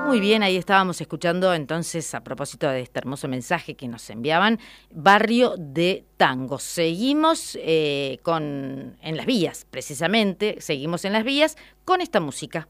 Muy bien, ahí estábamos escuchando entonces, a propósito de este hermoso mensaje que nos enviaban, Barrio de Tango. Seguimos en las vías, precisamente, seguimos en las vías con esta música.